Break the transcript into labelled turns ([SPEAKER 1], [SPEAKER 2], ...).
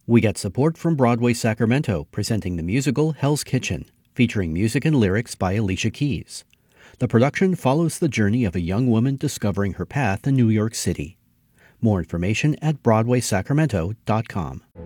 [SPEAKER 1] We get support from Broadway Sacramento, presenting the musical Hell's Kitchen, featuring music and lyrics by Alicia Keys. The production follows the journey of a young woman discovering her path in New York City. More information at BroadwaySacramento.com.